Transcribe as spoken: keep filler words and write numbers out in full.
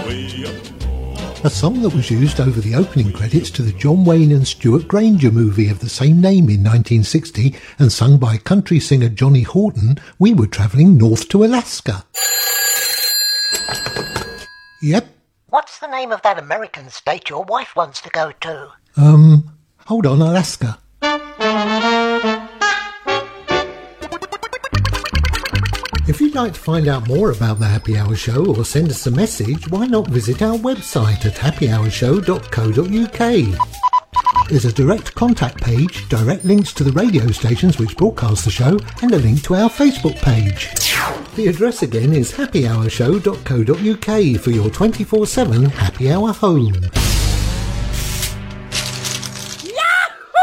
A song that was used over the opening credits to the John Wayne and Stuart Granger movie of the same name in nineteen sixty and sung by country singer Johnny Horton, We Were Travelling North to Alaska. Yep. What's the name of that American state your wife wants to go to? Um, hold on, Alaska. If you'd like to find out more about the Happy Hour Show or send us a message, why not visit our website at happy hour show dot co dot uk. There's a direct contact page, direct links to the radio stations which broadcast the show, and a link to our Facebook page. The address again is happy hour show dot co dot uk for your twenty-four seven Happy Hour home.